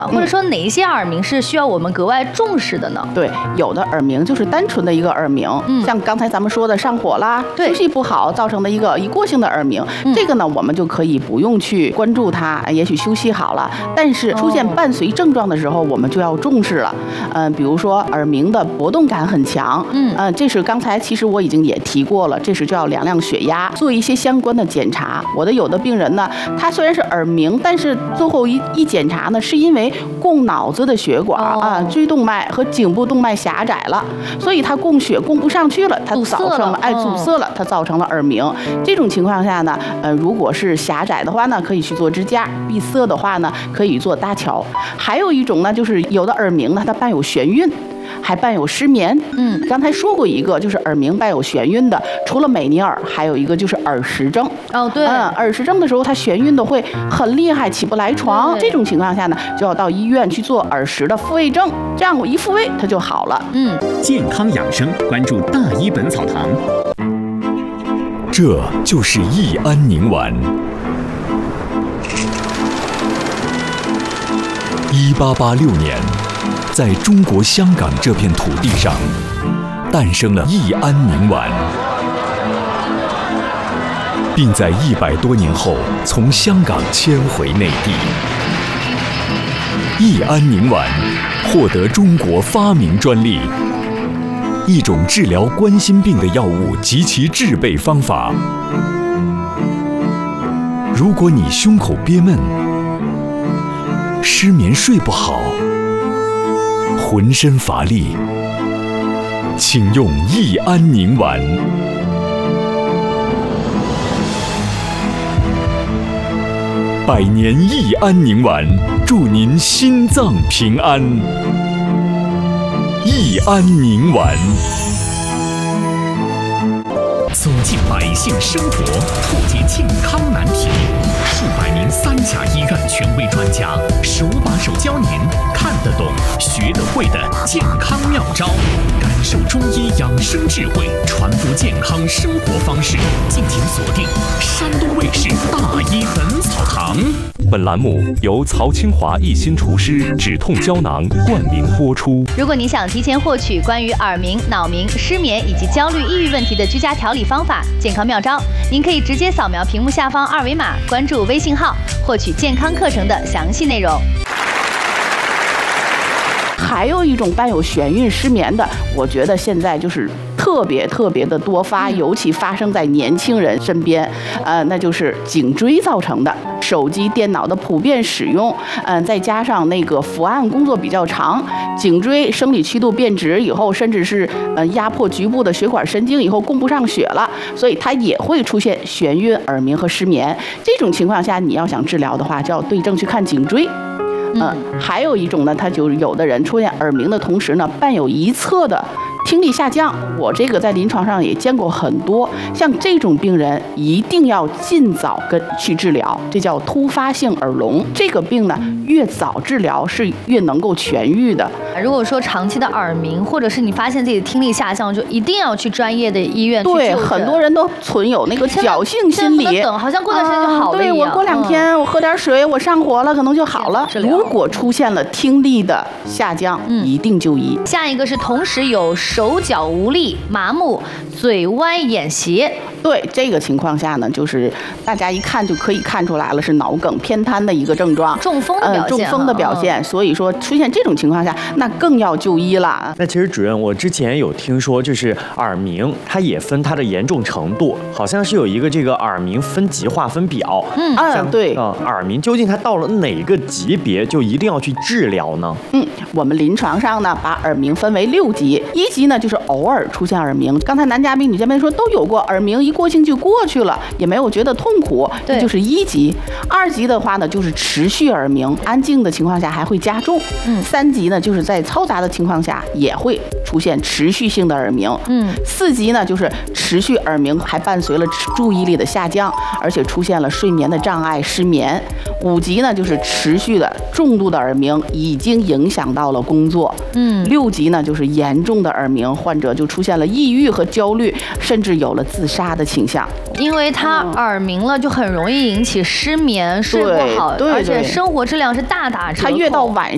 或者说哪一些耳鸣是需要我们格外重视的呢？ 对，有的耳鸣就是单纯的一个耳鸣，像刚才咱们说的上火啦，休息不好造成的一个一过性的耳鸣，这个呢我们就可以不用去关注它，也许休息好了。但是出现伴随症状的时候，我们就要重视了。比如说耳鸣的搏动感很强，这是刚才其实我已经也提过了，这是就要量量血压，做一些相关的检查。有的病人呢，他虽然是耳鸣，但是最后一检查呢，是因为供脑子的血管椎动脉和颈部动脉狭窄了，所以它供血供不上去了，它造成了阻塞了，它造成了耳鸣。这种情况下呢，如果是狭窄的话呢，可以去做支架；闭塞的话呢，可以做搭桥。还有一种呢，就是有的耳鸣呢，它伴有眩晕。还伴有失眠，刚才说过一个，就是耳鸣伴有眩晕的，除了美尼尔，还有一个就是耳石症。 对， 耳石症的时候，它眩晕的会很厉害，起不来床。这种情况下呢，就要到医院去做耳石的复位症，这样我一复位它就好了。 健康养生，关注大医本草堂。 这就是益安宁丸。1886年。在中国香港这片土地上，诞生了益安宁丸，并在100多年后从香港迁回内地。益安宁丸获得中国发明专利，一种治疗冠心病的药物及其制备方法。如果你胸口憋闷、失眠睡不好、浑身乏力，请用益安宁丸。100年益安宁丸，祝您心脏平安。益安宁丸。 走进百姓生活，破解健康难题。数百名3甲医院权威专家，手把手教您看得懂、学得会的健康妙招，感受中医养生智慧，传播健康生活方式。敬请锁定山东卫视大医本草堂。 本栏目由曹清华一心厨师止痛胶囊冠名播出。 如果你想提前获取关于耳鸣、脑鸣、失眠以及焦虑、抑郁问题的居家调理方法、健康妙招，您可以直接扫描屏幕下方2维码，关注微信号，获取健康课程的详细内容。 还有一种伴有眩晕失眠的，我觉得现在就是特别的多发，尤其发生在年轻人身边，那就是颈椎造成的。手机、电脑的普遍使用，再加上那个伏案工作比较长，颈椎生理曲度变直以后，甚至是压迫局部的血管神经以后供不上血了，所以它也会出现眩晕、耳鸣和失眠。这种情况下，你要想治疗的话，就要对症去看颈椎。还有一种呢，它就是有的人出现耳鸣的同时呢，伴有一侧的听力下降。我这个在临床上也见过很多，像这种病人一定要尽早去治疗，这叫突发性耳聋。这个病呢，越早治疗是越能够痊愈的。 如果说长期的耳鸣，或者是你发现自己的听力下降，就一定要去专业的医院去就诊。 对，很多人都存有那个侥幸心理， 等好像过段时间就好了一样。 对，我过2天我喝点水，我上火了，可能就好了。如果出现了听力的下降，一定就医。 下一个是同时有手脚无力、麻木、嘴歪眼斜。 对，这个情况下呢，就是大家一看就可以看出来了，是脑梗偏瘫的一个症状， 中风的表现。 中风的表现。所以说出现这种情况下，那更要就医了。 那其实主任，我之前有听说，就是耳鸣它也分它的严重程度，好像是有一个这个耳鸣分级划分表。 对， 耳鸣究竟它到了哪个级别就一定要去治疗呢？ 我们临床上呢，把耳鸣分为6级。1级呢，就是偶尔出现耳鸣，刚才男嘉宾、女嘉宾说都有过耳鸣，一过性就过去了，也没有觉得痛苦，这就是1级。2级的话呢，就是持续耳鸣，安静的情况下还会加重。3级呢，就是在嘈杂的情况下也会出现持续性的耳鸣。4级呢，就是持续耳鸣，还伴随了注意力的下降，而且出现了睡眠的障碍、失眠。5级呢，就是持续的重度的耳鸣，已经影响到了工作。6级呢，就是严重的耳鸣，患者就出现了抑郁和焦虑，甚至有了自杀的倾向。 因为他耳鸣了，就很容易引起失眠、睡不好，而且生活质量是大打折扣。 他越到晚